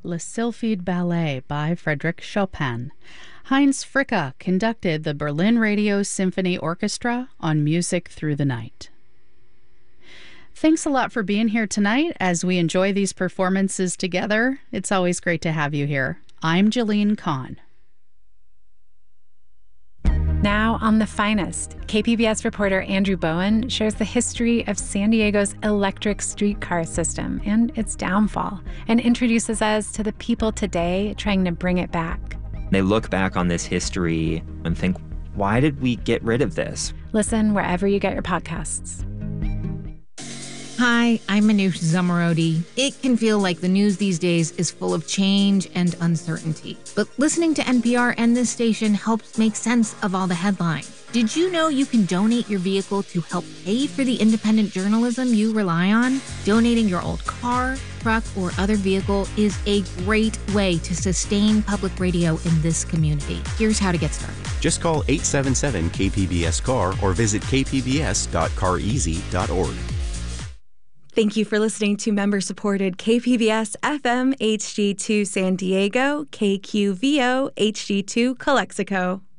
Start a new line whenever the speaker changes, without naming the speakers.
Le Sylphide Ballet by Frédéric Chopin. Heinz Fricke conducted the Berlin Radio Symphony Orchestra on Music Through the Night. Thanks a lot for being here tonight as we enjoy these performances together. It's always great to have you here. I'm Jalene Kahn.
Now on The Finest, KPBS reporter Andrew Bowen shares the history of San Diego's electric streetcar system and its downfall, and introduces us to the people today trying to bring it back.
They look back on this history and think, why did we get rid of this?
Listen wherever you get your podcasts.
Hi, I'm Manoush Zomorodi. It can feel like the news these days is full of change and uncertainty. But listening to NPR and this station helps make sense of all the headlines. Did you know you can donate your vehicle to help pay for the independent journalism you rely on? Donating your old car, truck, or other vehicle is a great way to sustain public radio in this community. Here's how to get started.
Just call 877-KPBS-CAR or visit kpbs.careasy.org.
Thank you for listening to member-supported KPBS FM HD2 San Diego, KQVO HD2 Calexico.